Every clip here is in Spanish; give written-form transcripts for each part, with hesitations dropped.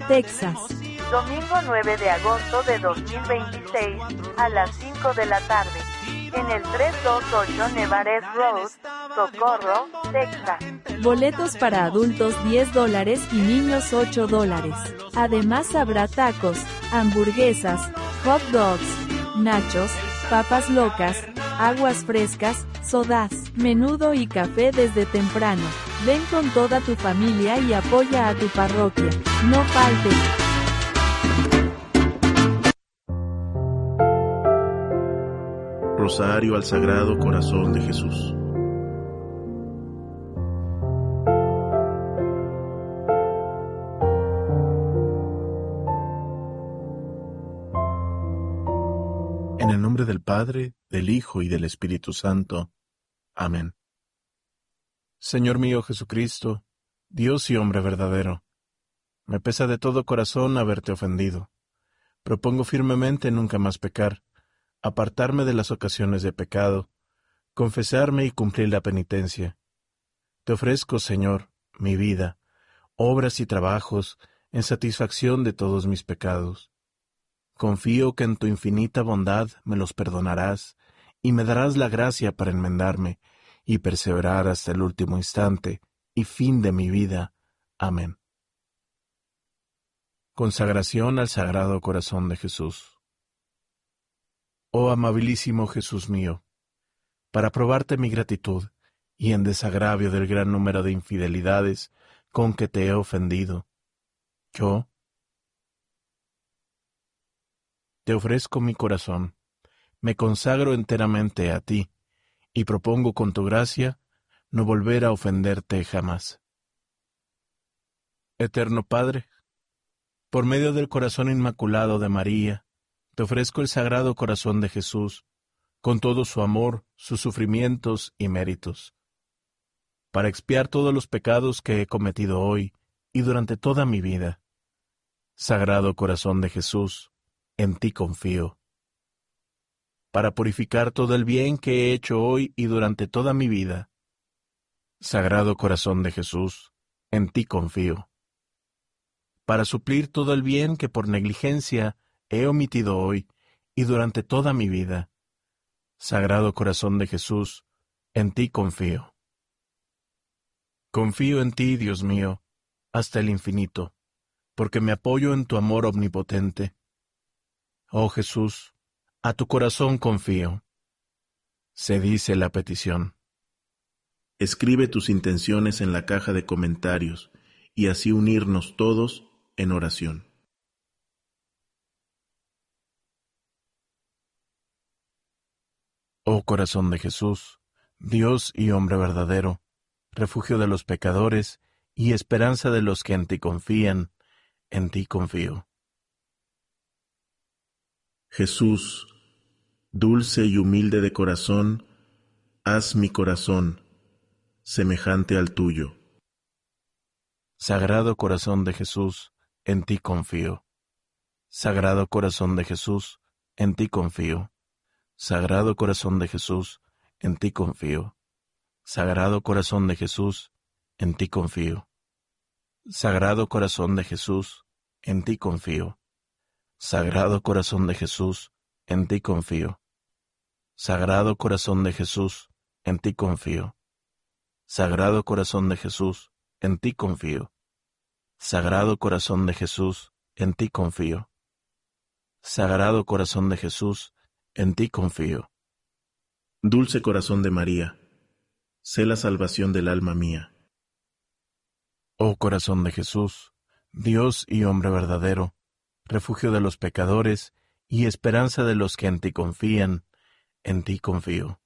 Texas. Domingo 9 de agosto de 2026, a las 5 de la tarde. En el 328 Nevares Road, Socorro, Texas. Boletos para adultos $10 y niños $8. Además habrá tacos, hamburguesas, hot dogs, nachos, papas locas, aguas frescas, sodas, menudo y café desde temprano. Ven con toda tu familia y apoya a tu parroquia. No faltes. Rosario al Sagrado Corazón de Jesús. En el nombre del Padre, del Hijo y del Espíritu Santo. Amén. Señor mío Jesucristo, Dios y hombre verdadero, me pesa de todo corazón haberte ofendido. Propongo firmemente nunca más pecar, apartarme de las ocasiones de pecado, confesarme y cumplir la penitencia. Te ofrezco, Señor, mi vida, obras y trabajos en satisfacción de todos mis pecados. Confío que en tu infinita bondad me los perdonarás y me darás la gracia para enmendarme y perseverar hasta el último instante y fin de mi vida. Amén. Consagración al Sagrado Corazón de Jesús. Oh amabilísimo Jesús mío, para probarte mi gratitud y en desagravio del gran número de infidelidades con que te he ofendido, yo te ofrezco mi corazón, me consagro enteramente a ti, y propongo con tu gracia no volver a ofenderte jamás. Eterno Padre, por medio del corazón inmaculado de María, te ofrezco el Sagrado Corazón de Jesús, con todo su amor, sus sufrimientos y méritos, para expiar todos los pecados que he cometido hoy y durante toda mi vida. Sagrado Corazón de Jesús, en ti confío. Para purificar todo el bien que he hecho hoy y durante toda mi vida. Sagrado Corazón de Jesús, en ti confío. Para suplir todo el bien que por negligencia he omitido hoy y durante toda mi vida. Sagrado Corazón de Jesús, en ti confío. Confío en ti, Dios mío, hasta el infinito, porque me apoyo en tu amor omnipotente. Oh Jesús, a tu corazón confío. Se dice la petición. Escribe tus intenciones en la caja de comentarios y así unirnos todos en oración. Oh corazón de Jesús, Dios y hombre verdadero, refugio de los pecadores y esperanza de los que en ti confían, en ti confío. Jesús, dulce y humilde de corazón, haz mi corazón semejante al tuyo. Sagrado Corazón de Jesús, en ti confío. Sagrado Corazón de Jesús, en ti confío. Sagrado Corazón de Jesús, en ti confío. Sagrado Corazón de Jesús, en ti confío. Sagrado Corazón de Jesús, en ti confío. Sagrado Corazón de Jesús, en ti confío. Sagrado Corazón de Jesús, en ti confío. Sagrado Corazón de Jesús, en ti confío. Sagrado Corazón de Jesús, en ti confío. Sagrado Corazón de Jesús, en ti confío. Dulce Corazón de María, sé la salvación del alma mía. Oh Corazón de Jesús, Dios y hombre verdadero, refugio de los pecadores y esperanza de los que en ti confían, en ti confío.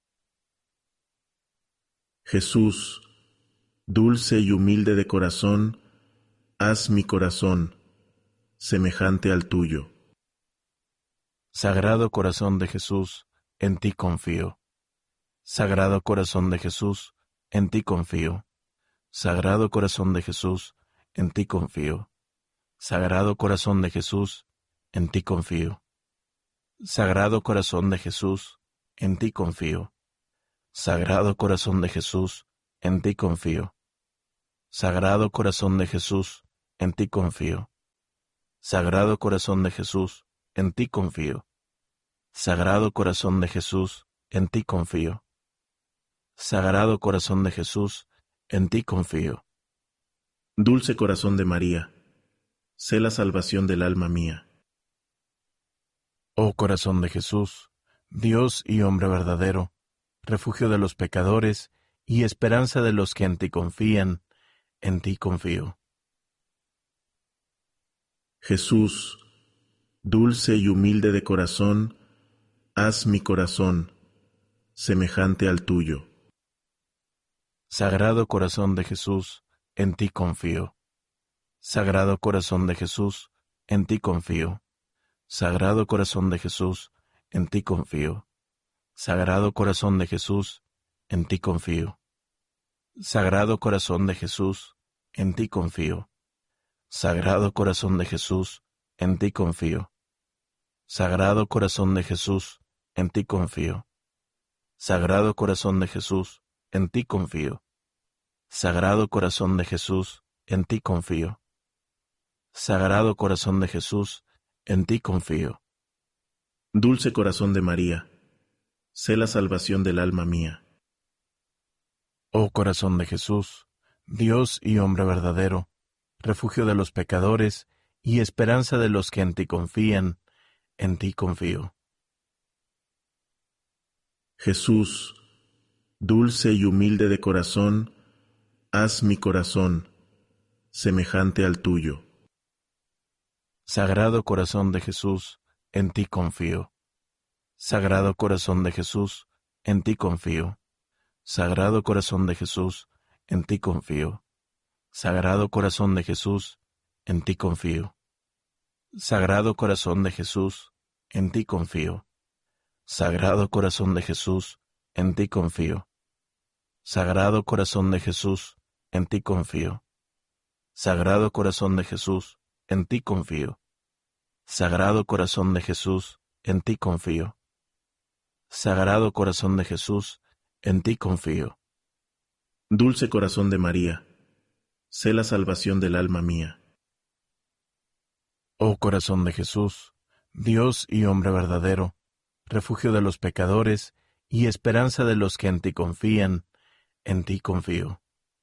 Jesús, dulce y humilde de corazón, haz mi corazón semejante al tuyo. Sagrado Corazón de Jesús, en ti confío. Sagrado Corazón de Jesús, en ti confío. Sagrado Corazón de Jesús, en ti confío. Sagrado Corazón de Jesús, en ti confío. Sagrado Corazón de Jesús, en ti confío. Sagrado Corazón de Jesús, en ti confío. Sagrado Corazón de Jesús, en ti confío. Sagrado Corazón de Jesús, en ti confío. Sagrado Corazón de Jesús, en ti confío. Sagrado Corazón de Jesús, en ti confío. Dulce Corazón de María, sé la salvación del alma mía. Oh Corazón de Jesús, Dios y hombre verdadero, refugio de los pecadores y esperanza de los que en ti confían, en ti confío. Jesús, dulce y humilde de corazón, haz mi corazón semejante al tuyo. Sagrado Corazón de Jesús, en ti confío. Sagrado Corazón de Jesús, en ti confío. Sagrado Corazón de Jesús, en ti confío. Sagrado Corazón de Jesús, en ti confío. Sagrado Corazón de Jesús, en ti confío. Sagrado Corazón de Jesús, en ti confío. Sagrado Corazón de Jesús, en ti confío. Sagrado Corazón de Jesús, en ti confío. Sagrado Corazón de Jesús, en ti confío. Sagrado Corazón de Jesús, en ti confío. Dulce Corazón de María, sé la salvación del alma mía. Oh Corazón de Jesús, Dios y hombre verdadero, refugio de los pecadores y esperanza de los que en ti confían, en ti confío. Jesús, dulce y humilde de corazón, haz mi corazón semejante al tuyo. Sagrado Corazón de Jesús, en ti confío. Sagrado Corazón de Jesús, en ti confío. Sagrado Corazón de Jesús, en ti confío. Sagrado Corazón de Jesús, en ti confío. Sagrado Corazón de Jesús, en ti confío. Sagrado Corazón de Jesús, en ti confío. Sagrado Corazón de Jesús, en ti confío. Sagrado Corazón de Jesús, en ti confío. Sagrado Corazón de Jesús, en ti confío. Sagrado Corazón de Jesús, en ti confío. Dulce Corazón de María, sé la salvación del alma mía. Oh Corazón de Jesús, Dios y hombre verdadero, refugio de los pecadores y esperanza de los que en ti confían, en ti confío.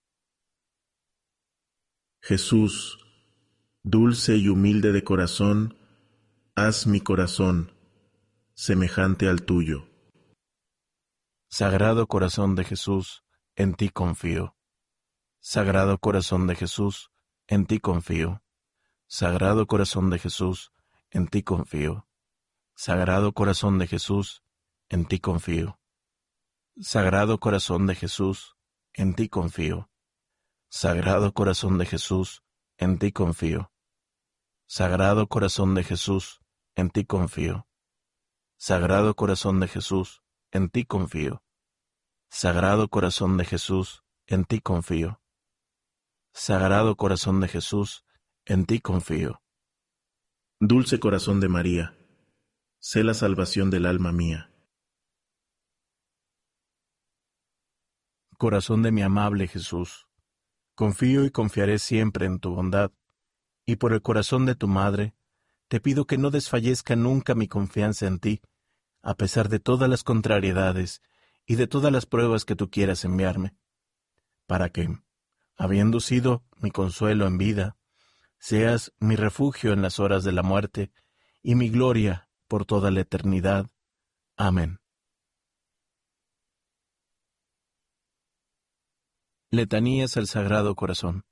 Jesús, dulce y humilde de corazón, haz mi corazón semejante al tuyo. Sagrado Corazón de Jesús, en ti confío. Sagrado Corazón de Jesús, en ti confío. Sagrado Corazón de Jesús, en ti confío. Sagrado Corazón de Jesús, en ti confío. Sagrado Corazón de Jesús, en ti confío. Sagrado Corazón de Jesús, en ti confío. Sagrado Corazón de Jesús, en ti confío. Sagrado Corazón de Jesús, en ti confío. Sagrado Corazón de Jesús, en ti confío. Sagrado Corazón de Jesús, en ti confío. Dulce Corazón de María, sé la salvación del alma mía. Corazón de mi amable Jesús, confío y confiaré siempre en tu bondad, y por el corazón de tu Madre, te pido que no desfallezca nunca mi confianza en ti, a pesar de todas las contrariedades y de todas las pruebas que tú quieras enviarme, para que, habiendo sido mi consuelo en vida, seas mi refugio en las horas de la muerte y mi gloria por toda la eternidad. Amén. Letanías al Sagrado Corazón.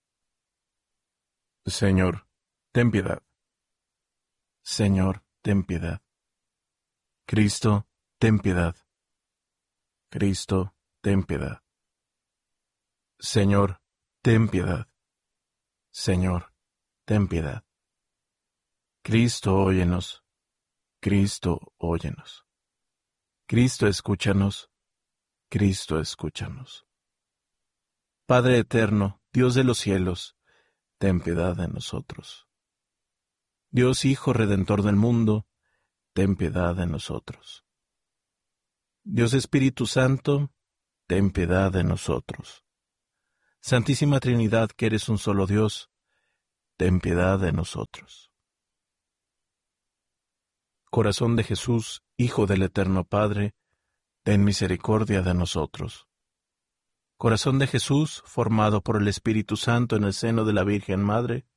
Señor, ten piedad. Señor, ten piedad. Cristo, ten piedad. Cristo, ten piedad. Señor, ten piedad. Señor, ten piedad. Cristo, óyenos. Cristo, óyenos. Cristo, escúchanos. Cristo, escúchanos. Padre eterno, Dios de los cielos, ten piedad de nosotros. Dios Hijo Redentor del mundo, ten piedad de nosotros. Dios Espíritu Santo, ten piedad de nosotros. Santísima Trinidad, que eres un solo Dios, ten piedad de nosotros. Corazón de Jesús, Hijo del Eterno Padre, ten misericordia de nosotros. Corazón de Jesús, formado por el Espíritu Santo en el seno de la Virgen Madre,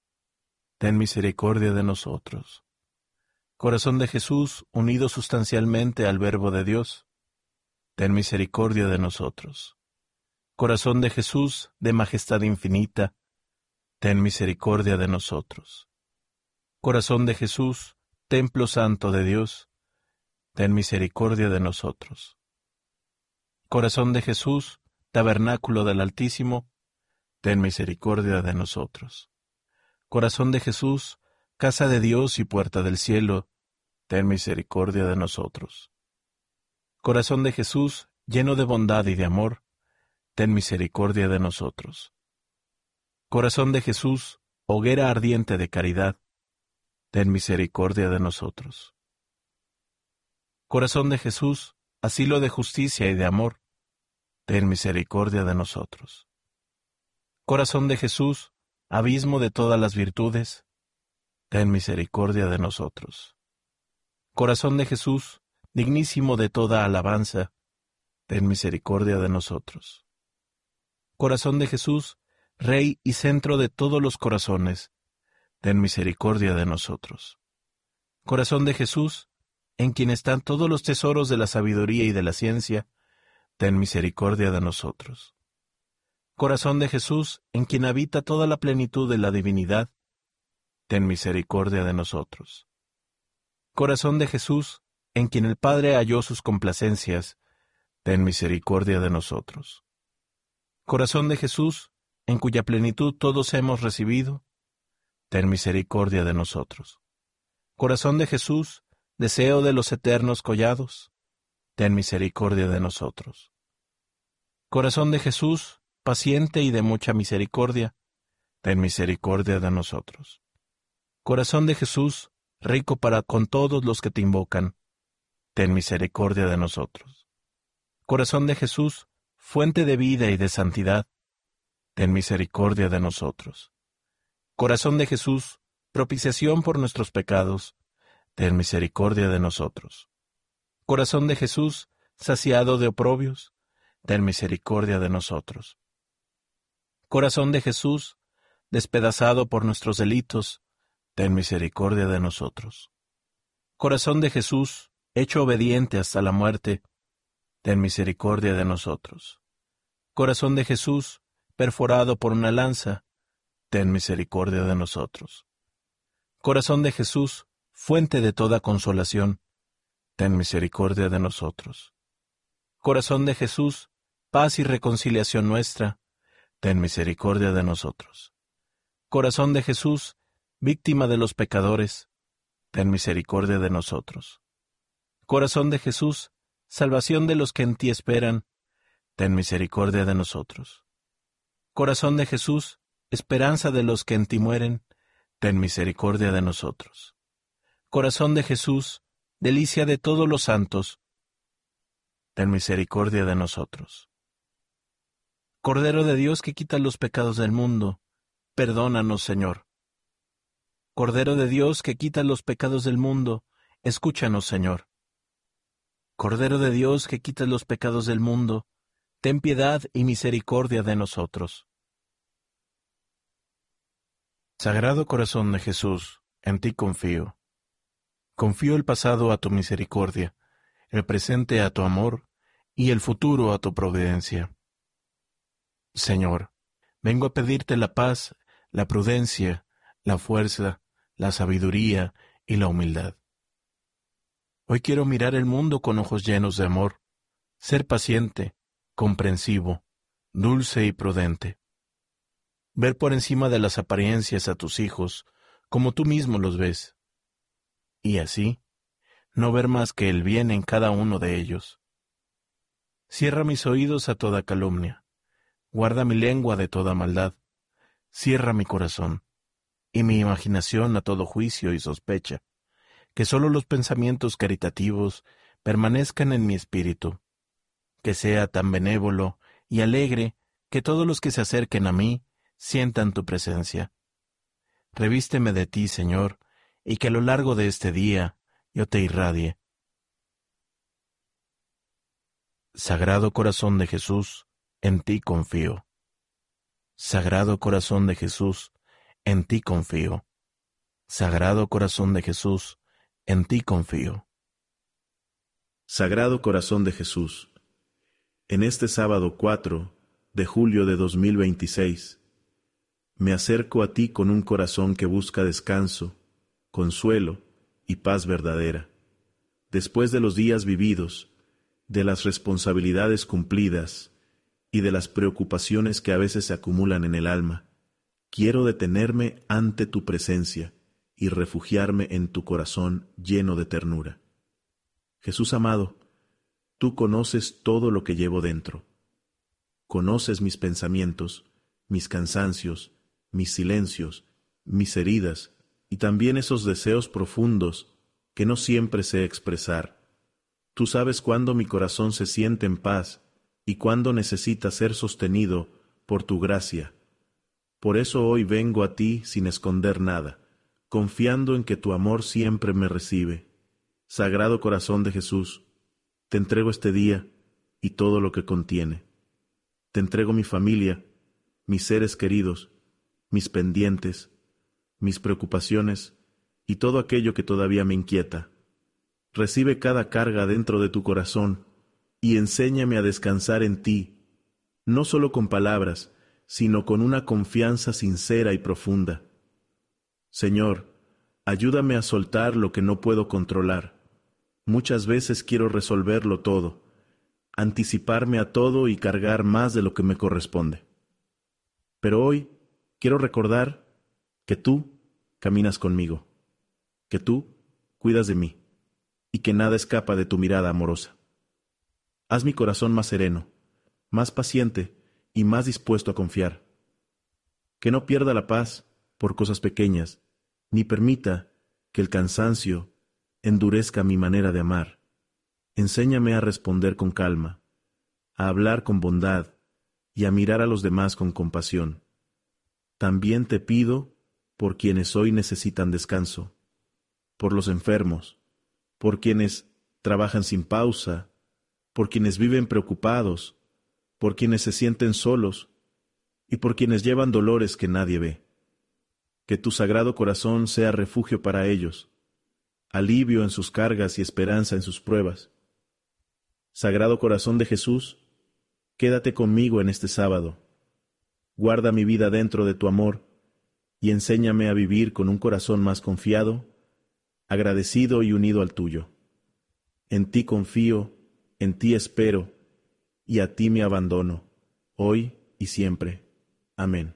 ten misericordia de nosotros. Corazón de Jesús, unido sustancialmente al Verbo de Dios, ten misericordia de nosotros. Corazón de Jesús, de majestad infinita, ten misericordia de nosotros. Corazón de Jesús, templo santo de Dios, ten misericordia de nosotros. Corazón de Jesús, tabernáculo del Altísimo, ten misericordia de nosotros. Corazón de Jesús, casa de Dios y puerta del cielo, ten misericordia de nosotros. Corazón de Jesús, lleno de bondad y de amor, ten misericordia de nosotros. Corazón de Jesús, hoguera ardiente de caridad, ten misericordia de nosotros. Corazón de Jesús, asilo de justicia y de amor, ten misericordia de nosotros. Corazón de Jesús, abismo de todas las virtudes, ten misericordia de nosotros. Corazón de Jesús, dignísimo de toda alabanza, ten misericordia de nosotros. Corazón de Jesús, Rey y centro de todos los corazones, ten misericordia de nosotros. Corazón de Jesús, en quien están todos los tesoros de la sabiduría y de la ciencia, ten misericordia de nosotros. Corazón de Jesús, en quien habita toda la plenitud de la divinidad, ten misericordia de nosotros. Corazón de Jesús, en quien el Padre halló sus complacencias, ten misericordia de nosotros. Corazón de Jesús, en cuya plenitud todos hemos recibido, ten misericordia de nosotros. Corazón de Jesús, deseo de los eternos collados, ten misericordia de nosotros. Corazón de Jesús, paciente y de mucha misericordia, ten misericordia de nosotros. Corazón de Jesús, rico para con todos los que te invocan, ten misericordia de nosotros. Corazón de Jesús, fuente de vida y de santidad, ten misericordia de nosotros. Corazón de Jesús, propiciación por nuestros pecados, ten misericordia de nosotros. Corazón de Jesús, saciado de oprobios, ten misericordia de nosotros. Corazón de Jesús, despedazado por nuestros delitos, ten misericordia de nosotros. Corazón de Jesús, hecho obediente hasta la muerte, ten misericordia de nosotros. Corazón de Jesús, perforado por una lanza, ten misericordia de nosotros. Corazón de Jesús, fuente de toda consolación, ten misericordia de nosotros. Corazón de Jesús, paz y reconciliación nuestra, ten misericordia de nosotros. Corazón de Jesús, víctima de los pecadores, ten misericordia de nosotros. Corazón de Jesús, salvación de los que en ti esperan, ten misericordia de nosotros. Corazón de Jesús, esperanza de los que en ti mueren, ten misericordia de nosotros. Corazón de Jesús, delicia de todos los santos, ten misericordia de nosotros. Cordero de Dios que quita los pecados del mundo, perdónanos, Señor. Cordero de Dios que quita los pecados del mundo, escúchanos, Señor. Cordero de Dios que quita los pecados del mundo, ten piedad y misericordia de nosotros. Sagrado Corazón de Jesús, en ti confío. Confío el pasado a tu misericordia, el presente a tu amor y el futuro a tu providencia. Señor, vengo a pedirte la paz, la prudencia, la fuerza, la sabiduría y la humildad. Hoy quiero mirar el mundo con ojos llenos de amor, ser paciente, comprensivo, dulce y prudente. Ver por encima de las apariencias a tus hijos, como tú mismo los ves. Y así, no ver más que el bien en cada uno de ellos. Cierra mis oídos a toda calumnia, guarda mi lengua de toda maldad, cierra mi corazón, y mi imaginación a todo juicio y sospecha, que sólo los pensamientos caritativos permanezcan en mi espíritu, que sea tan benévolo y alegre que todos los que se acerquen a mí sientan tu presencia. Revísteme de ti, Señor, y que a lo largo de este día, yo te irradie. Sagrado Corazón de Jesús, en ti confío. Sagrado Corazón de Jesús, en ti confío. Sagrado Corazón de Jesús, en ti confío. Sagrado Corazón de Jesús, en este sábado 4 de julio de 2026, me acerco a ti con un corazón que busca descanso, consuelo y paz verdadera. Después de los días vividos, de las responsabilidades cumplidas y de las preocupaciones que a veces se acumulan en el alma, quiero detenerme ante tu presencia y refugiarme en tu corazón lleno de ternura. Jesús amado, tú conoces todo lo que llevo dentro. Conoces mis pensamientos, mis cansancios, mis silencios, mis heridas y también esos deseos profundos que no siempre sé expresar. Tú sabes cuándo mi corazón se siente en paz y cuándo necesita ser sostenido por tu gracia. Por eso hoy vengo a ti sin esconder nada, confiando en que tu amor siempre me recibe. Sagrado Corazón de Jesús, te entrego este día y todo lo que contiene. Te entrego mi familia, mis seres queridos, mis pendientes, mis preocupaciones y todo aquello que todavía me inquieta. Recibe cada carga dentro de tu corazón y enséñame a descansar en ti, no solo con palabras, sino con una confianza sincera y profunda. Señor, ayúdame a soltar lo que no puedo controlar. Muchas veces quiero resolverlo todo, anticiparme a todo y cargar más de lo que me corresponde. Pero hoy quiero recordar que tú caminas conmigo, que tú cuidas de mí y que nada escapa de tu mirada amorosa. Haz mi corazón más sereno, más paciente y más dispuesto a confiar. Que no pierda la paz por cosas pequeñas, ni permita que el cansancio endurezca mi manera de amar. Enséñame a responder con calma, a hablar con bondad y a mirar a los demás con compasión. También te pido por quienes hoy necesitan descanso, por los enfermos, por quienes trabajan sin pausa, por quienes viven preocupados, por quienes se sienten solos y por quienes llevan dolores que nadie ve. Que tu Sagrado Corazón sea refugio para ellos, alivio en sus cargas y esperanza en sus pruebas. Sagrado Corazón de Jesús, quédate conmigo en este sábado. Guarda mi vida dentro de tu amor y enséñame a vivir con un corazón más confiado, agradecido y unido al tuyo. En ti confío, en ti espero, y a ti me abandono, hoy y siempre. Amén.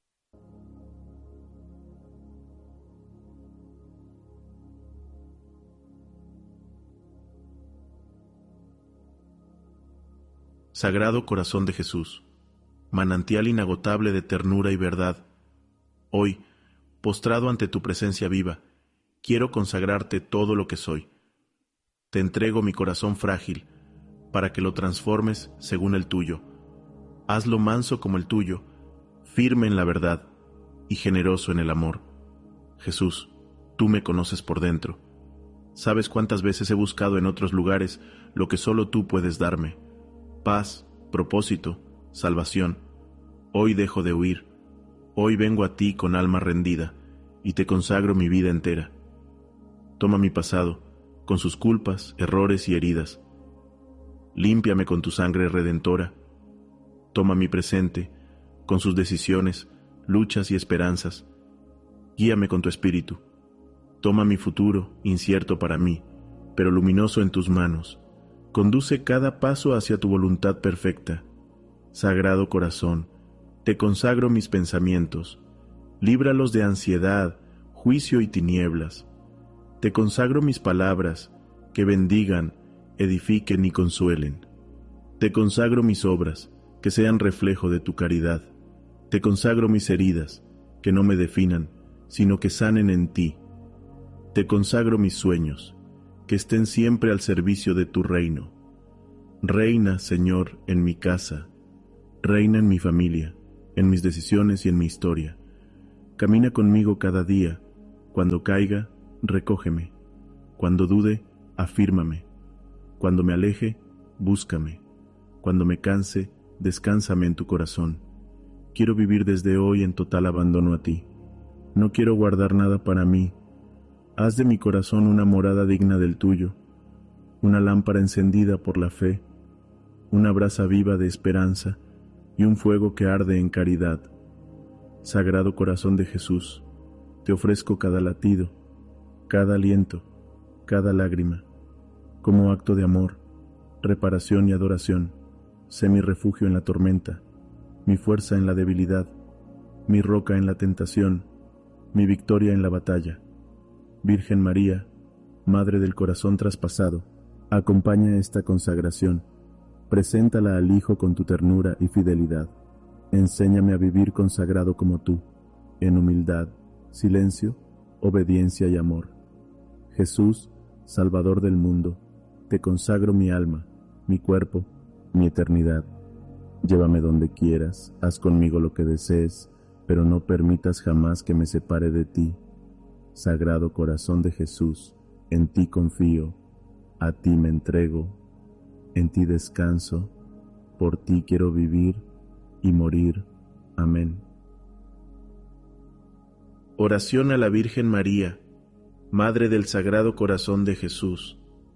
Sagrado Corazón de Jesús, manantial inagotable de ternura y verdad, hoy, postrado ante tu presencia viva, quiero consagrarte todo lo que soy. Te entrego mi corazón frágil, para que lo transformes según el tuyo. Hazlo manso como el tuyo, firme en la verdad y generoso en el amor. Jesús, tú me conoces por dentro. Sabes cuántas veces he buscado en otros lugares lo que solo tú puedes darme: paz, propósito, salvación. Hoy dejo de huir. Hoy vengo a ti con alma rendida y te consagro mi vida entera. Toma mi pasado, con sus culpas, errores y heridas. Límpiame con tu sangre redentora. Toma mi presente, con sus decisiones, luchas y esperanzas. Guíame con tu espíritu. Toma mi futuro, incierto para mí, pero luminoso en tus manos. Conduce cada paso hacia tu voluntad perfecta. Sagrado Corazón, te consagro mis pensamientos. Líbralos de ansiedad, juicio y tinieblas. Te consagro mis palabras, que bendigan, edifiquen y consuelen. Te consagro mis obras, que sean reflejo de tu caridad. Te consagro mis heridas, que no me definan, sino que sanen en ti. Te consagro mis sueños, que estén siempre al servicio de tu reino. Reina, Señor, en mi casa. Reina en mi familia, en mis decisiones y en mi historia. Camina conmigo cada día. Cuando caiga, recógeme. Cuando dude, afírmame. Cuando me aleje, búscame. Cuando me canse, descánsame en tu corazón. Quiero vivir desde hoy en total abandono a ti. No quiero guardar nada para mí. Haz de mi corazón una morada digna del tuyo, una lámpara encendida por la fe, una brasa viva de esperanza y un fuego que arde en caridad. Sagrado Corazón de Jesús, te ofrezco cada latido, cada aliento, cada lágrima, como acto de amor, reparación y adoración. Sé mi refugio en la tormenta, mi fuerza en la debilidad, mi roca en la tentación, mi victoria en la batalla. Virgen María, Madre del Corazón traspasado, acompaña esta consagración. Preséntala al Hijo con tu ternura y fidelidad. Enséñame a vivir consagrado como tú, en humildad, silencio, obediencia y amor. Jesús, Salvador del mundo, te consagro mi alma, mi cuerpo, mi eternidad. Llévame donde quieras, haz conmigo lo que desees, pero no permitas jamás que me separe de ti. Sagrado Corazón de Jesús, en ti confío, a ti me entrego, en ti descanso, por ti quiero vivir y morir. Amén. Oración a la Virgen María, Madre del Sagrado Corazón de Jesús.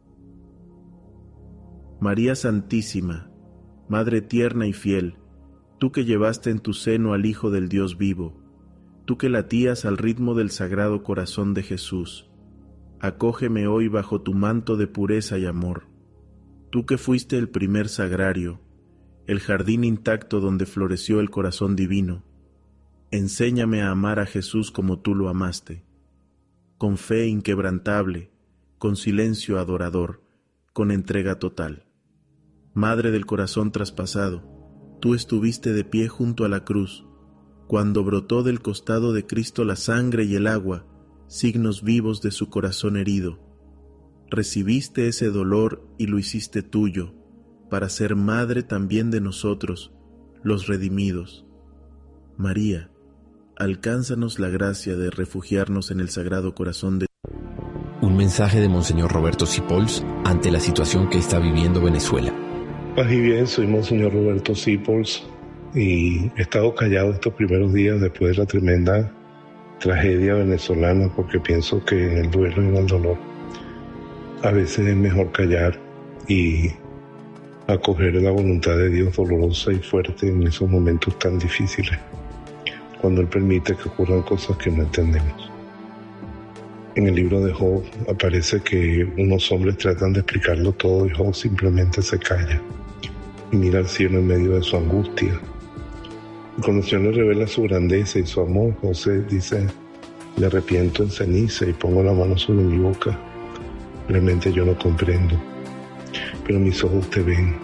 María Santísima, Madre tierna y fiel, tú que llevaste en tu seno al Hijo del Dios vivo, tú que latías al ritmo del Sagrado Corazón de Jesús, acógeme hoy bajo tu manto de pureza y amor. Tú que fuiste el primer sagrario, el jardín intacto donde floreció el corazón divino, enséñame a amar a Jesús como tú lo amaste, con fe inquebrantable, con silencio adorador, con entrega total. Madre del corazón traspasado, tú estuviste de pie junto a la cruz, cuando brotó del costado de Cristo la sangre y el agua, signos vivos de su corazón herido. Recibiste ese dolor y lo hiciste tuyo, para ser madre también de nosotros, los redimidos. María, alcánzanos la gracia de refugiarnos en el Sagrado Corazón de... Un mensaje de Monseñor Roberto Sipols ante la situación que está viviendo Venezuela. Paz y bien, soy Monseñor Roberto Sipols y he estado callado estos primeros días después de la tremenda tragedia venezolana, porque pienso que en el duelo y en el dolor a veces es mejor callar y acoger la voluntad de Dios dolorosa y fuerte en esos momentos tan difíciles, cuando Él permite que ocurran cosas que no entendemos. En el libro de Job aparece que unos hombres tratan de explicarlo todo y Job simplemente se calla y mira al cielo en medio de su angustia. Y cuando el Señor le revela su grandeza y su amor, José dice: me arrepiento en ceniza y pongo la mano sobre mi boca. Realmente yo no comprendo, pero mis ojos te ven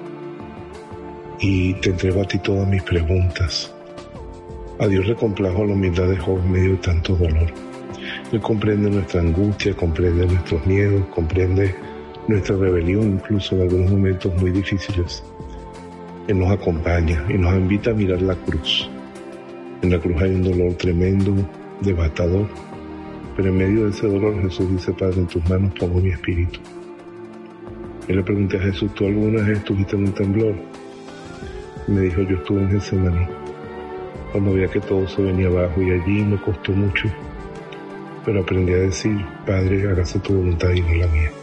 y te entrego a ti todas mis preguntas. A Dios le complajo la humildad de Job en medio de tanto dolor. Él comprende nuestra angustia, comprende nuestros miedos, comprende nuestra rebelión, incluso en algunos momentos muy difíciles. Él nos acompaña y nos invita a mirar la cruz. En la cruz hay un dolor tremendo, devastador, pero en medio de ese dolor Jesús dice: Padre, en tus manos pongo mi espíritu. Yo le pregunté a Jesús: ¿tú alguna vez estuviste en un temblor? Y me dijo: yo estuve en Getsemaní, cuando veía que todo se venía abajo, y allí me costó mucho, pero aprendí a decir: Padre, hágase tu voluntad y no la mía.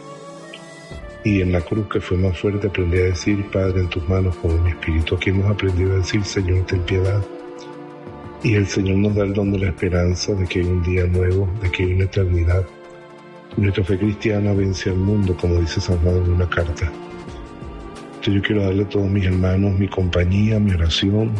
Y en la cruz, que fue más fuerte, aprendí a decir: Padre, en tus manos pongo mi espíritu. Aquí hemos aprendido a decir: Señor, ten piedad. Y el Señor nos da el don de la esperanza de que hay un día nuevo, de que hay una eternidad. Nuestra fe cristiana vence al mundo, como dice San Juan en una carta. Entonces yo quiero darle a todos mis hermanos mi compañía, mi oración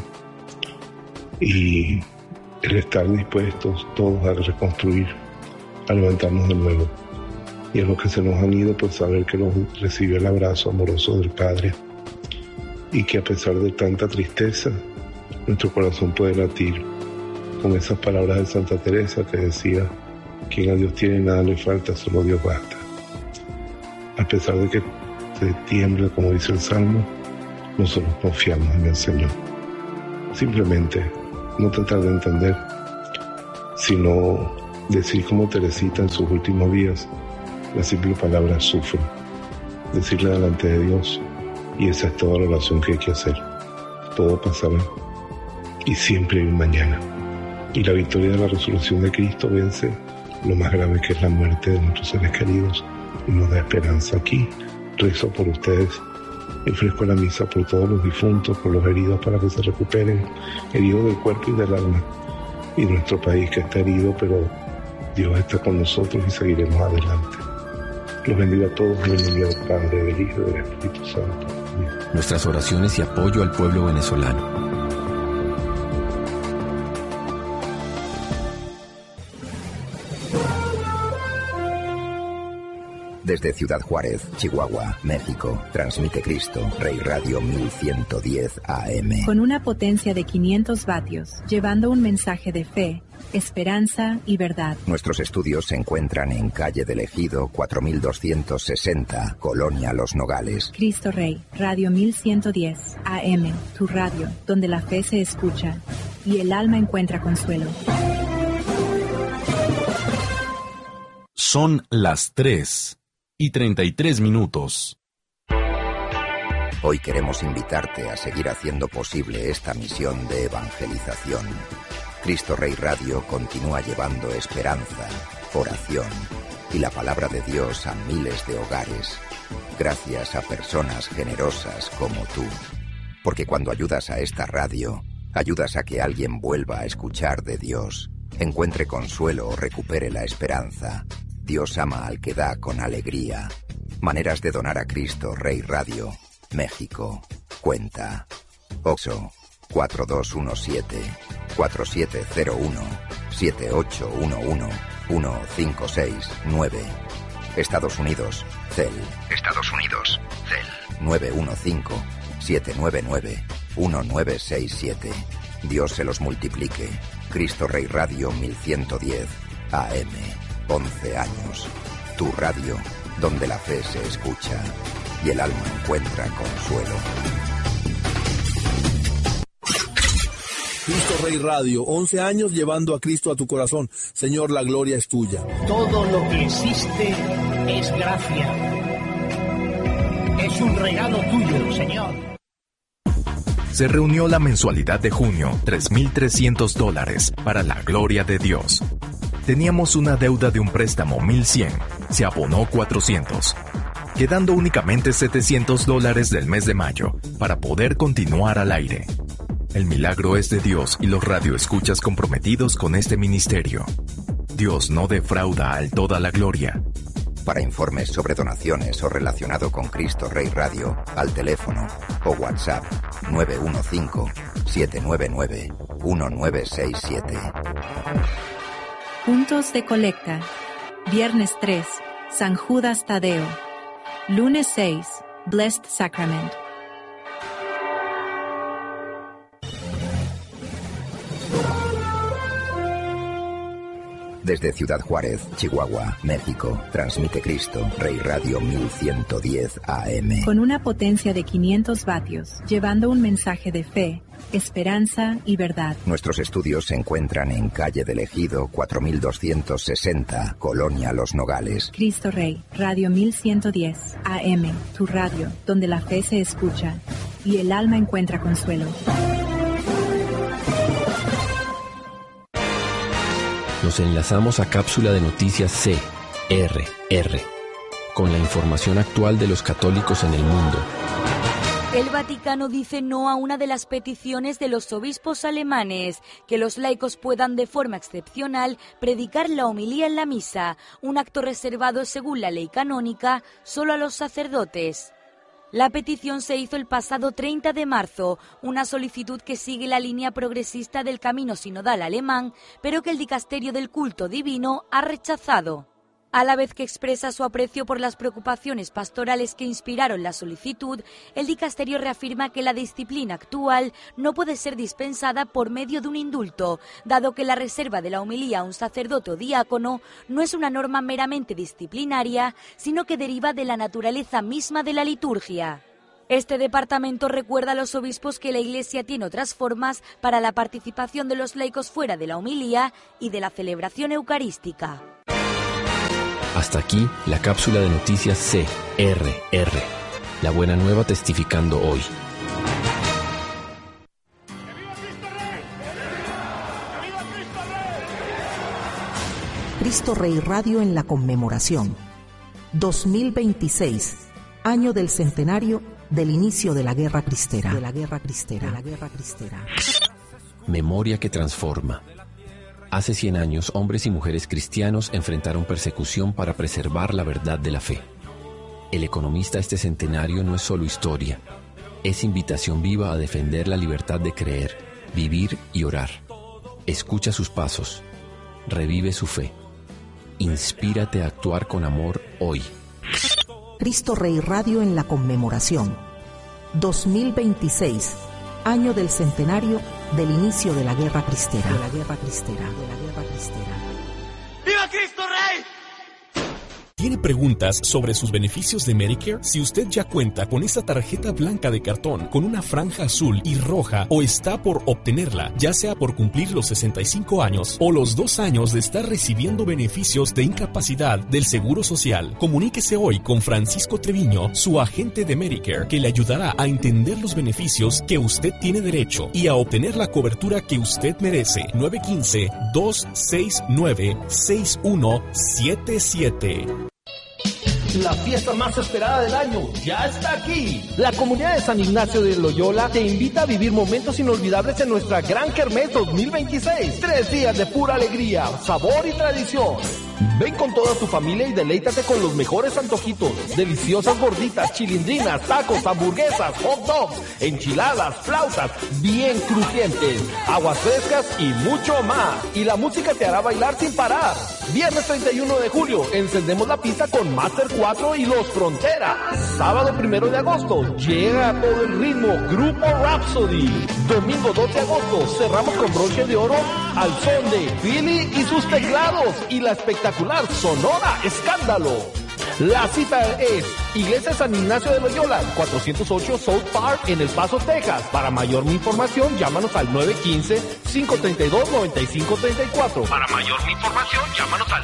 y el estar dispuestos todos a reconstruir, a levantarnos de nuevo. Y a los que se nos han ido, pues saber que los recibió el abrazo amoroso del Padre y que a pesar de tanta tristeza, nuestro corazón puede latir con esas palabras de Santa Teresa que decía: quien a Dios tiene nada le falta, solo Dios basta. A pesar de que se tiembla, como dice el Salmo, nosotros confiamos en el Señor. Simplemente no tratar de entender, sino decir como Teresita en sus últimos días: la simple palabra sufro, decirle delante de Dios, y esa es toda la oración que hay que hacer. Todo pasará y siempre hay un mañana. Y la victoria de la resurrección de Cristo vence lo más grave, que es la muerte de nuestros seres queridos, y nos da esperanza. Aquí rezo por ustedes y ofrezco la misa por todos los difuntos, por los heridos para que se recuperen, heridos del cuerpo y del alma, y nuestro país que está herido, pero Dios está con nosotros y seguiremos adelante. Los bendigo a todos en el nombre del Padre, del Hijo y del Espíritu Santo. Amén. Nuestras oraciones y apoyo al pueblo venezolano. Desde Ciudad Juárez, Chihuahua, México, transmite Cristo Rey Radio 1110 AM. Con una potencia de 500 vatios, llevando un mensaje de fe, esperanza y verdad. Nuestros estudios se encuentran en calle del Ejido 4260, Colonia Los Nogales. Cristo Rey, Radio 1110 AM, tu radio, donde la fe se escucha y el alma encuentra consuelo. Son las 3:33. Hoy queremos invitarte a seguir haciendo posible esta misión de evangelización. Cristo Rey Radio continúa llevando esperanza, oración y la palabra de Dios a miles de hogares, gracias a personas generosas como tú. Porque cuando ayudas a esta radio, ayudas a que alguien vuelva a escuchar de Dios, encuentre consuelo o recupere la esperanza. Dios ama al que da con alegría. Maneras de donar a Cristo Rey Radio, México. Cuenta OXXO 4217-4701-7811-1569. Estados Unidos, CEL. 915-799-1967. Dios se los multiplique. Cristo Rey Radio 1110 AM. 11 años. Tu radio, donde la fe se escucha y el alma encuentra consuelo. Cristo Rey Radio, 11 años llevando a Cristo a tu corazón. Señor, la gloria es tuya. Todo lo que existe es gracia. Es un regalo tuyo, Señor. Se reunió la mensualidad de junio, $3,300 para la gloria de Dios. Teníamos una deuda de un préstamo, $1,100. Se abonó $400. Quedando únicamente $700 del mes de mayo para poder continuar al aire. El milagro es de Dios y los radioescuchas comprometidos con este ministerio. Dios no defrauda al toda la gloria. Para informes sobre donaciones o relacionado con Cristo Rey Radio, al teléfono o WhatsApp 915-799-1967. Puntos de colecta. Viernes 3, San Judas Tadeo. Lunes 6, Blessed Sacrament. Desde Ciudad Juárez, Chihuahua, México, transmite Cristo Rey Radio 1110 AM. Con una potencia de 500 vatios, llevando un mensaje de fe, esperanza y verdad. Nuestros estudios se encuentran en calle del Ejido 4260, Colonia Los Nogales. Cristo Rey, Radio 1110 AM, tu radio, donde la fe se escucha y el alma encuentra consuelo. Nos enlazamos a cápsula de noticias CRR, con la información actual de los católicos en el mundo. El Vaticano dice no a una de las peticiones de los obispos alemanes, que los laicos puedan de forma excepcional predicar la homilía en la misa, un acto reservado según la ley canónica solo a los sacerdotes. La petición se hizo el pasado 30 de marzo, una solicitud que sigue la línea progresista del camino sinodal alemán, pero que el Dicasterio del Culto Divino ha rechazado. A la vez que expresa su aprecio por las preocupaciones pastorales que inspiraron la solicitud, el dicasterio reafirma que la disciplina actual no puede ser dispensada por medio de un indulto, dado que la reserva de la homilía a un sacerdote o diácono no es una norma meramente disciplinaria, sino que deriva de la naturaleza misma de la liturgia. Este departamento recuerda a los obispos que la Iglesia tiene otras formas para la participación de los laicos fuera de la homilía y de la celebración eucarística. Hasta aquí la cápsula de noticias CRR. La buena nueva testificando hoy. Cristo Rey Radio en la conmemoración. 2026, año del centenario del inicio de la Guerra Cristera. Memoria que transforma. Hace 100 años, hombres y mujeres cristianos enfrentaron persecución para preservar la verdad de la fe. El economista este centenario no es solo historia, es invitación viva a defender la libertad de creer, vivir y orar. Escucha sus pasos, revive su fe. Inspírate a actuar con amor hoy. Cristo Rey Radio en la conmemoración. 2026, año del centenario del inicio de la Guerra Cristera. ¡Viva Cristo Rey! ¿Tiene preguntas sobre sus beneficios de Medicare? Si usted ya cuenta con esa tarjeta blanca de cartón con una franja azul y roja o está por obtenerla, ya sea por cumplir los 65 años o los 2 años de estar recibiendo beneficios de incapacidad del Seguro Social, comuníquese hoy con Francisco Treviño, su agente de Medicare, que le ayudará a entender los beneficios que usted tiene derecho y a obtener la cobertura que usted merece. 915-269-6177. La fiesta más esperada del año ya está aquí. La comunidad de San Ignacio de Loyola te invita a vivir momentos inolvidables en nuestra Gran Kermés 2026. 3 días de pura alegría, sabor y tradición. Ven con toda tu familia y deleítate con los mejores antojitos, deliciosas gorditas, chilindrinas, tacos, hamburguesas, hot dogs, enchiladas, flautas bien crujientes, aguas frescas y mucho más. Y la música te hará bailar sin parar. Viernes 31 de julio, encendemos la pista con Master 4 y Los Fronteras. Sábado 1 de agosto, llega a todo el ritmo Grupo Rhapsody. Domingo 2 de agosto, cerramos con broche de oro al son de Billy y sus teclados y la espectacular Sonora Escándalo. La cita es Iglesia San Ignacio de Loyola, 408 South Park en El Paso, Texas. Para mayor información, llámanos al 915-532-9534. Para mayor información, llámanos al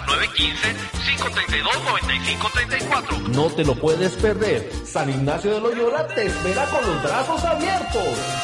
915-532-9534. No te lo puedes perder. San Ignacio de Loyola te espera con los brazos abiertos.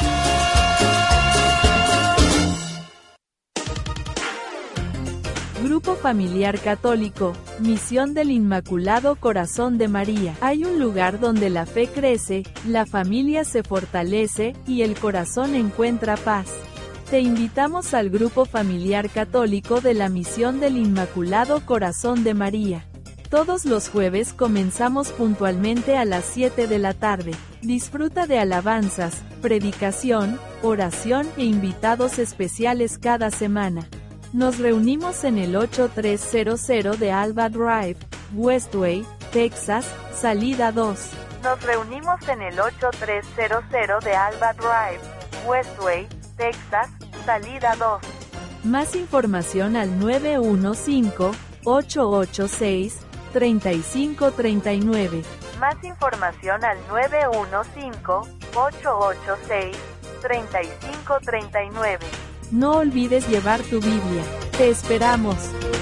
Grupo Familiar Católico, Misión del Inmaculado Corazón de María. Hay un lugar donde la fe crece, la familia se fortalece y el corazón encuentra paz. Te invitamos al Grupo Familiar Católico de la Misión del Inmaculado Corazón de María. Todos los jueves comenzamos puntualmente a las 7 de la tarde. Disfruta de alabanzas, predicación, oración e invitados especiales cada semana. Nos reunimos en el 8300 de Alba Drive, Westway, Texas, salida 2. Nos reunimos en el 8300 de Alba Drive, Westway, Texas, salida 2. Más información al 915-886-3539. Más información al 915-886-3539. No olvides llevar tu Biblia. Te esperamos.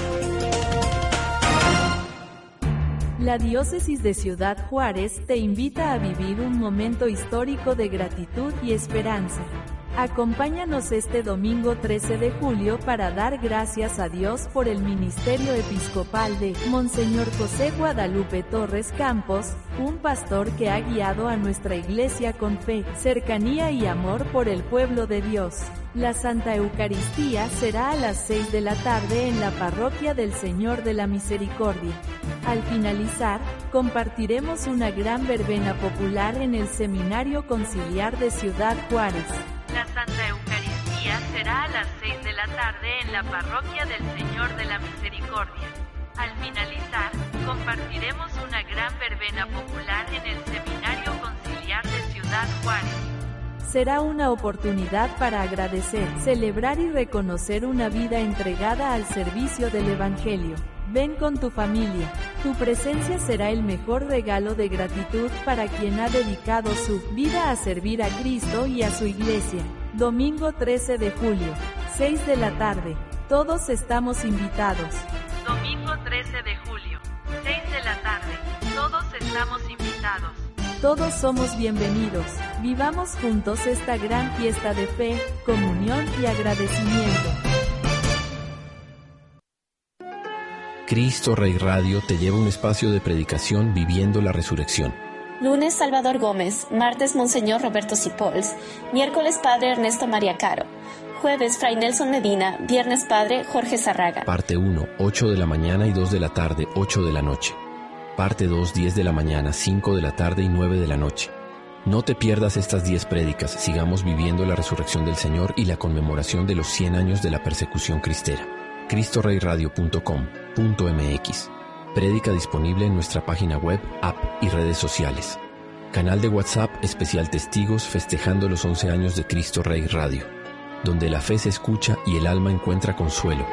La Diócesis de Ciudad Juárez te invita a vivir un momento histórico de gratitud y esperanza. Acompáñanos este domingo 13 de julio para dar gracias a Dios por el ministerio episcopal de Monseñor José Guadalupe Torres Campos, un pastor que ha guiado a nuestra iglesia con fe, cercanía y amor por el pueblo de Dios. La Santa Eucaristía será a las 6 de la tarde en la Parroquia del Señor de la Misericordia. Al finalizar, compartiremos una gran verbena popular en el Seminario Conciliar de Ciudad Juárez. La Santa Eucaristía será a las 6 de la tarde en la Parroquia del Señor de la Misericordia. Al finalizar, compartiremos una gran verbena popular en el Seminario Conciliar de Ciudad Juárez. Será una oportunidad para agradecer, celebrar y reconocer una vida entregada al servicio del Evangelio. Ven con tu familia. Tu presencia será el mejor regalo de gratitud para quien ha dedicado su vida a servir a Cristo y a su iglesia. Domingo 13 de julio, 6 de la tarde. Todos estamos invitados. Domingo 13 de julio, 6 estamos invitados. Todos somos bienvenidos. Vivamos juntos esta gran fiesta de fe, comunión y agradecimiento. Cristo Rey Radio te lleva a un espacio de predicación viviendo la resurrección. Lunes, Salvador Gómez. Martes, Monseñor Roberto Sipols. Miércoles, Padre Ernesto María Caro. Jueves, Fray Nelson Medina. Viernes, Padre Jorge Zarraga. Parte 1, 8 de la mañana y 2 de la tarde, 8 de la noche. Parte 2, 10 de la mañana, 5 de la tarde y 9 de la noche. No te pierdas estas 10 prédicas. Sigamos viviendo la resurrección del Señor y la conmemoración de los 100 años de la persecución cristera. CristoReyRadio.com.mx. Prédica disponible en nuestra página web, app y redes sociales. Canal de WhatsApp especial Testigos festejando los 11 años de Cristo Rey Radio, donde la fe se escucha y el alma encuentra consuelo.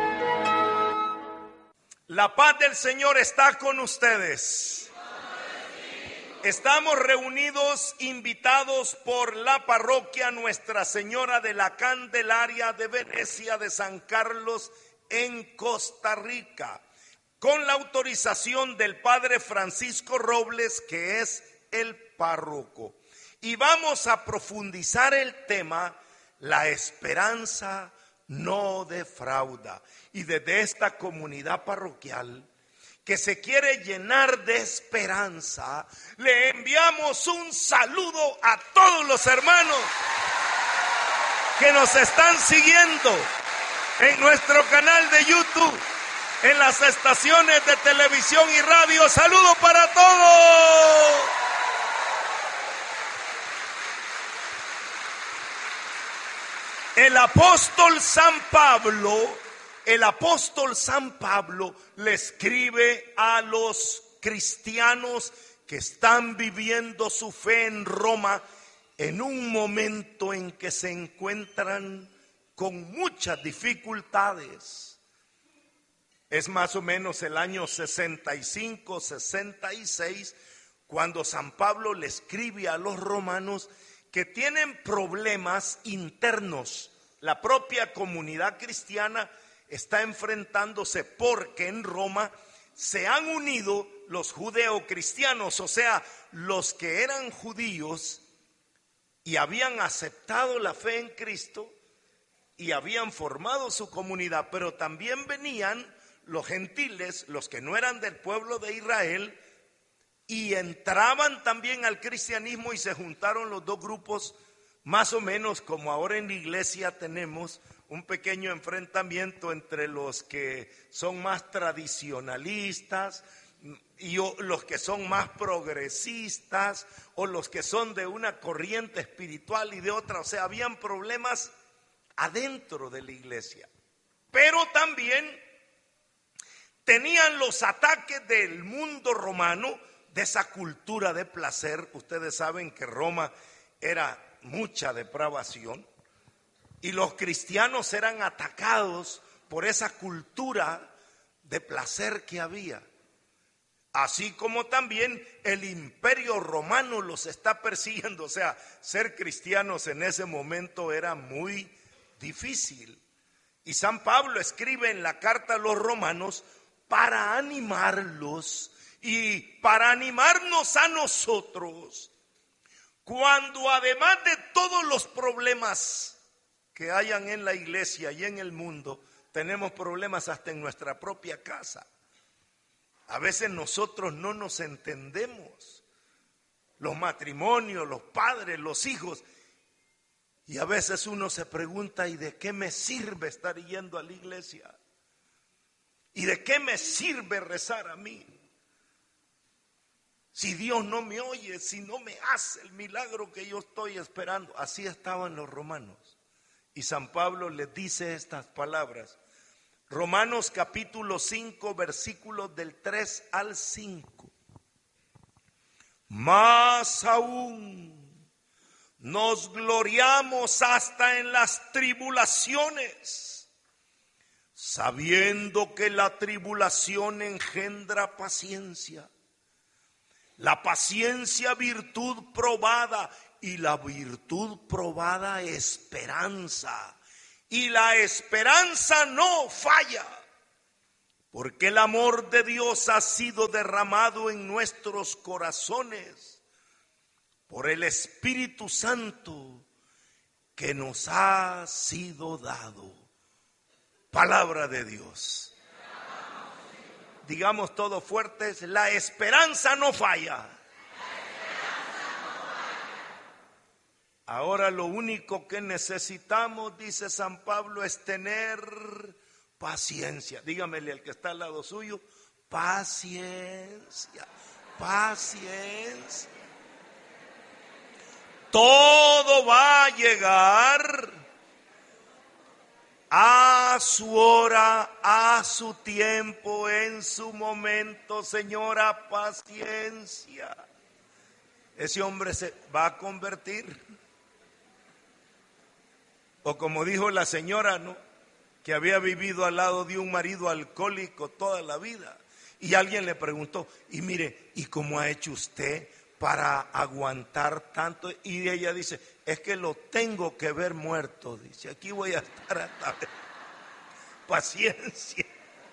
La paz del Señor está con ustedes. Estamos reunidos, invitados por la parroquia Nuestra Señora de la Candelaria de Venecia de San Carlos en Costa Rica, con la autorización del Padre Francisco Robles, que es el párroco. Y vamos a profundizar el tema, la esperanza no defrauda. Y desde esta comunidad parroquial, que se quiere llenar de esperanza, le enviamos un saludo a todos los hermanos que nos están siguiendo en nuestro canal de YouTube, en las estaciones de televisión y radio. ¡Saludo para todos! El apóstol San Pablo le escribe a los cristianos que están viviendo su fe en Roma en un momento en que se encuentran con muchas dificultades. Es más o menos el año 65, 66, cuando San Pablo le escribe a los romanos que tienen problemas internos. La propia comunidad cristiana está enfrentándose porque en Roma se han unido los judeocristianos, o sea, los que eran judíos y habían aceptado la fe en Cristo y habían formado su comunidad, pero también venían los gentiles, los que no eran del pueblo de Israel, y entraban también al cristianismo y se juntaron los dos grupos, más o menos como ahora en la iglesia tenemos un pequeño enfrentamiento entre los que son más tradicionalistas y los que son más progresistas, o los que son de una corriente espiritual y de otra. O sea, habían problemas adentro de la iglesia, pero también tenían los ataques del mundo romano, de esa cultura de placer. Ustedes saben que Roma era mucha depravación y los cristianos eran atacados por esa cultura de placer que había. Así como también el imperio romano los está persiguiendo. O sea, ser cristianos en ese momento era muy difícil. Y San Pablo escribe en la carta a los romanos para animarlos y para animarnos a nosotros, cuando además de todos los problemas que hayan en la iglesia y en el mundo, tenemos problemas hasta en nuestra propia casa. A veces nosotros no nos entendemos, los matrimonios, los padres, los hijos, y a veces uno se pregunta: ¿y de qué me sirve estar yendo a la iglesia? ¿Y de qué me sirve rezar a mí? Si Dios no me oye, si no me hace el milagro que yo estoy esperando. Así estaban los romanos. Y San Pablo les dice estas palabras. Romanos capítulo 5, versículos del 3 al 5. Más aún nos gloriamos hasta en las tribulaciones, sabiendo que la tribulación engendra paciencia. La paciencia, virtud probada, y la virtud probada, esperanza. Y la esperanza no falla, porque el amor de Dios ha sido derramado en nuestros corazones por el Espíritu Santo que nos ha sido dado. Palabra de Dios. Digamos todos fuertes, la esperanza no falla. Ahora lo único que necesitamos, dice San Pablo, es tener paciencia. Dígamele al que está al lado suyo, paciencia, paciencia. Todo va a llegar a su hora, a su tiempo, en su momento. Señora, paciencia. Ese hombre se va a convertir. O como dijo la señora, ¿no?, que había vivido al lado de un marido alcohólico toda la vida. Y alguien le preguntó, y mire, ¿y cómo ha hecho usted para aguantar tanto? Y ella dice, es que lo tengo que ver muerto. Dice, aquí voy a estar hasta ver. Paciencia.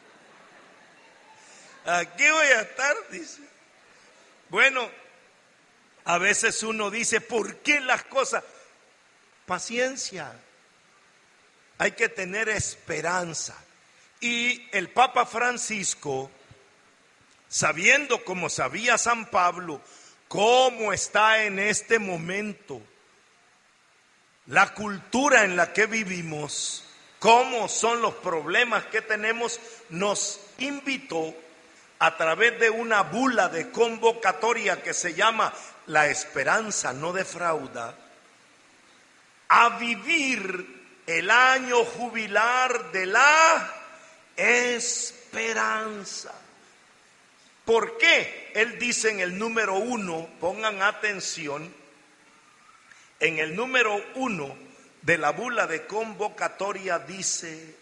Aquí voy a estar, dice. Bueno, a veces uno dice, ¿por qué las cosas? Paciencia. Hay que tener esperanza. Y el Papa Francisco, sabiendo como sabía San Pablo, cómo está en este momento la cultura en la que vivimos, cómo son los problemas que tenemos, nos invitó a través de una bula de convocatoria que se llama La esperanza no defrauda, a vivir el año jubilar de la esperanza. ¿Por qué? Él dice en el número 1, pongan atención, en el número 1 de la bula de convocatoria dice,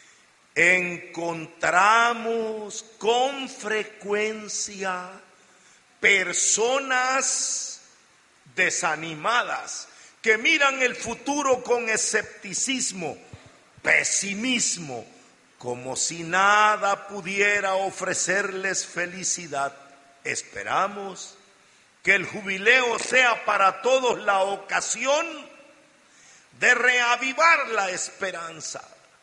encontramos con frecuencia personas desanimadas que miran el futuro con escepticismo, pesimismo, como si nada pudiera ofrecerles felicidad. Esperamos que el jubileo sea para todos la ocasión de reavivar la esperanza.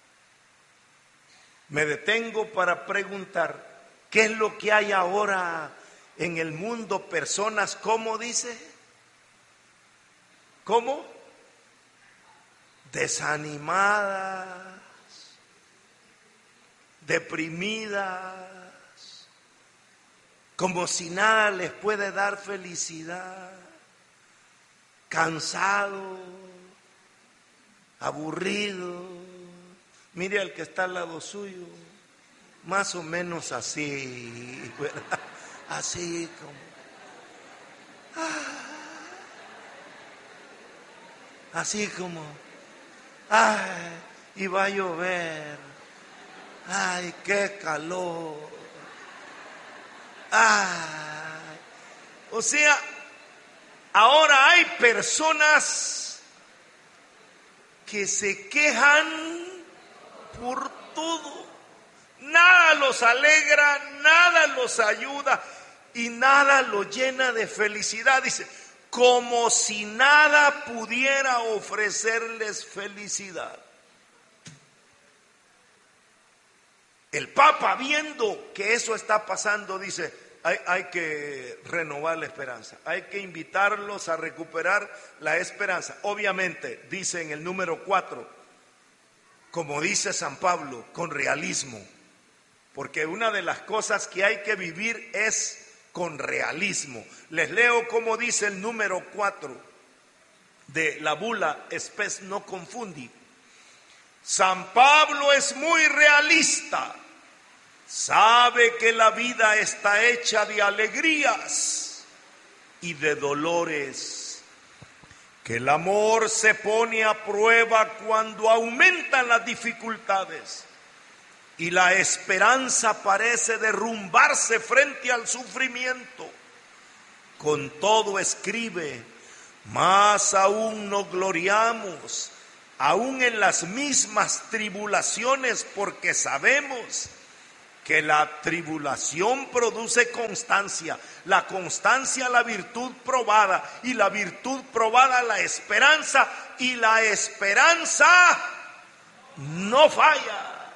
Me detengo para preguntar, ¿qué es lo que hay ahora en el mundo? Personas, ¿cómo dice? ¿Cómo? Desanimadas, deprimidas, como si nada les puede dar felicidad, cansados, aburridos. Mire al que está al lado suyo, más o menos así, ¿verdad? Así como... así como, ay, y va a llover, ay, qué calor, ay. O sea, ahora hay personas que se quejan por todo. Nada los alegra, nada los ayuda y nada los llena de felicidad. Dice, como si nada pudiera ofrecerles felicidad. El Papa, viendo que eso está pasando, dice, hay que renovar la esperanza, hay que invitarlos a recuperar la esperanza. Obviamente, dice en el número 4, como dice San Pablo, con realismo, porque una de las cosas que hay que vivir es con realismo. Les leo como dice el número 4 de la bula Spes no confundi. San Pablo es muy realista, sabe que la vida está hecha de alegrías y de dolores, que el amor se pone a prueba cuando aumentan las dificultades y la esperanza parece derrumbarse frente al sufrimiento. Con todo escribe, más aún nos gloriamos, aún en las mismas tribulaciones, porque sabemos que la tribulación produce constancia, la constancia la virtud probada, y la virtud probada la esperanza, y la esperanza no falla.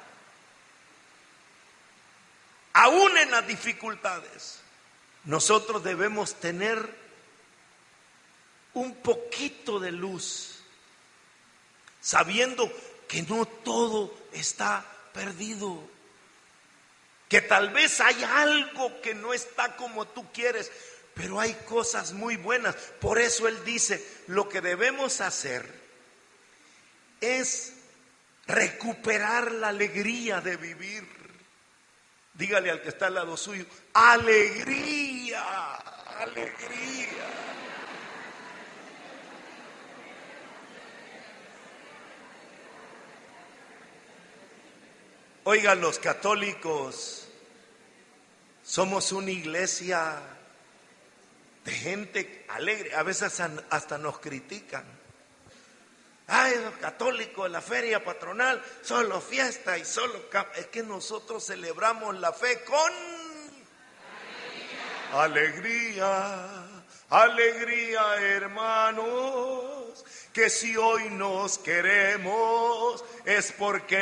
Aún en las dificultades, nosotros debemos tener un poquito de luz, sabiendo que no todo está perdido, que tal vez hay algo que no está como tú quieres, pero hay cosas muy buenas. Por eso Él dice, lo que debemos hacer es recuperar la alegría de vivir. Dígale al que está al lado suyo, alegría, alegría. Oigan, los católicos somos una iglesia de gente alegre. A veces hasta nos critican. Ay, los católicos, la feria patronal, solo fiesta y solo... Es que nosotros celebramos la fe con alegría, alegría, hermanos, que si hoy nos queremos es porque